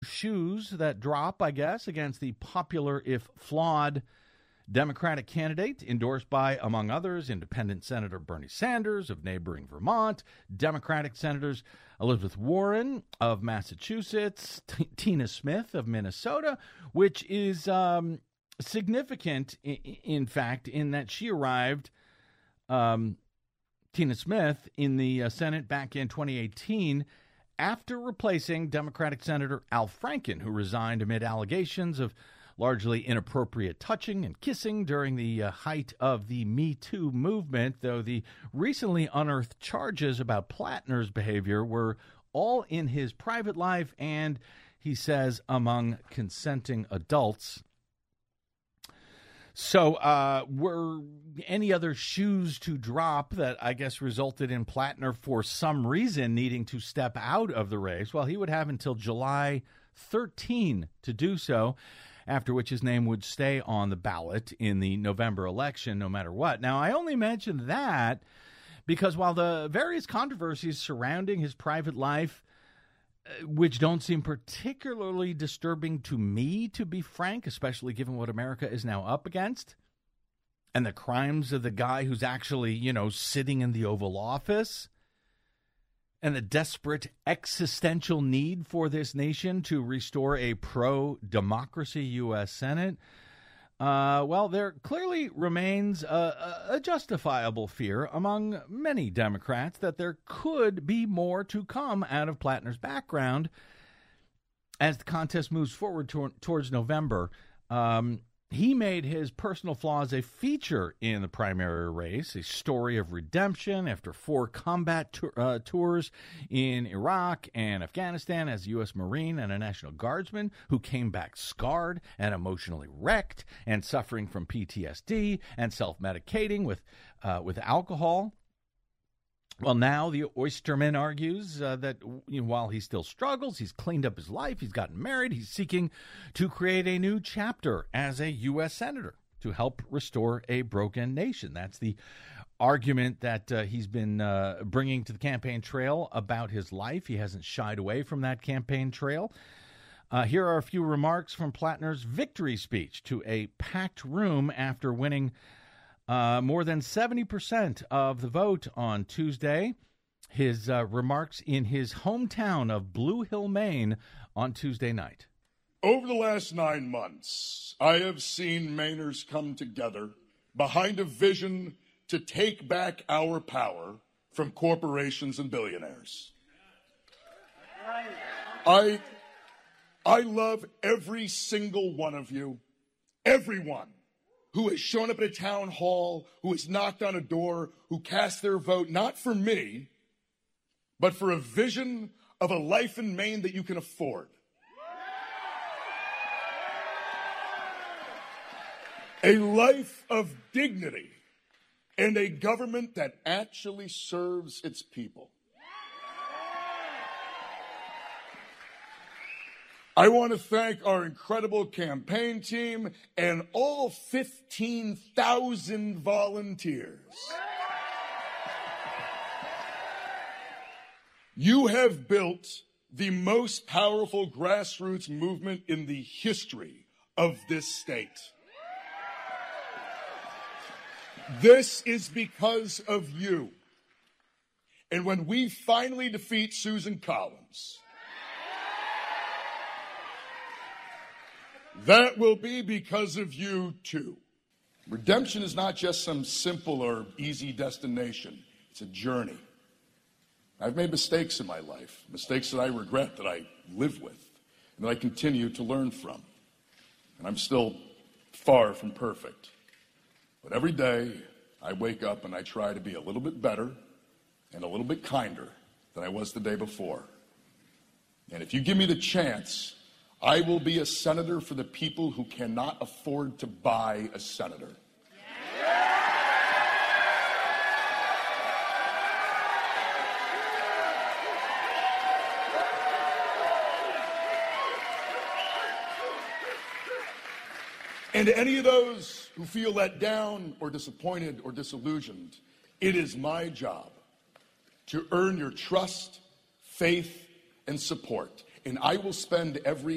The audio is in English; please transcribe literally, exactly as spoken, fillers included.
shoes that drop, I guess, against the popular, if flawed, Democratic candidate endorsed by, among others, Independent Senator Bernie Sanders of neighboring Vermont, Democratic Senators Elizabeth Warren of Massachusetts, T- Tina Smith of Minnesota, which is um, significant, in, in fact, in that she arrived, um, Tina Smith, in the uh, Senate back in twenty eighteen after replacing Democratic Senator Al Franken, who resigned amid allegations of largely inappropriate touching and kissing during the uh, height of the Me Too movement, though the recently unearthed charges about Plattner's behavior were all in his private life and, he says, among consenting adults. So uh, were any other shoes to drop that, I guess, resulted in Plattner for some reason needing to step out of the race? Well, he would have until July thirteenth to do so, after which his name would stay on the ballot in the November election no matter what. Now, I only mention that because while the various controversies surrounding his private life, which don't seem particularly disturbing to me, to be frank, especially given what America is now up against, and the crimes of the guy who's actually, you know, sitting in the Oval Office, and the desperate existential need for this nation to restore a pro-democracy U S Senate, uh, well, there clearly remains a, a justifiable fear among many Democrats that there could be more to come out of Plattner's background as the contest moves forward to, towards November. Um, He made his personal flaws a feature in the primary race, a story of redemption after four combat to- uh, tours in Iraq and Afghanistan as a U S Marine and a National Guardsman who came back scarred and emotionally wrecked and suffering from P T S D and self-medicating with uh, with alcohol. Well, now the Oysterman argues uh, that you know, while he still struggles, he's cleaned up his life, he's gotten married, he's seeking to create a new chapter as a U S Senator to help restore a broken nation. That's the argument that uh, he's been uh, bringing to the campaign trail about his life. He hasn't shied away from that campaign trail. Uh, here are a few remarks from Plattner's victory speech to a packed room after winning Uh, more than seventy percent of the vote on Tuesday. His uh, remarks in his hometown of Blue Hill, Maine on Tuesday night. Over the last nine months, I have seen Mainers come together behind a vision to take back our power from corporations and billionaires. I, I love every single one of you, everyone who has shown up at a town hall, who has knocked on a door, who cast their vote, not for me, but for a vision of a life in Maine that you can afford. A life of dignity and a government that actually serves its people. I want to thank our incredible campaign team and all fifteen thousand volunteers. You have built the most powerful grassroots movement in the history of this state. This is because of you. And when we finally defeat Susan Collins, that will be because of you, too. Redemption is not just some simple or easy destination. It's a journey. I've made mistakes in my life, mistakes that I regret, that I live with, and that I continue to learn from. And I'm still far from perfect. But every day, I wake up and I try to be a little bit better and a little bit kinder than I was the day before. And if you give me the chance, I will be a senator for the people who cannot afford to buy a senator. And to any of those who feel let down or disappointed or disillusioned, it is my job to earn your trust, faith, and support. And I will spend every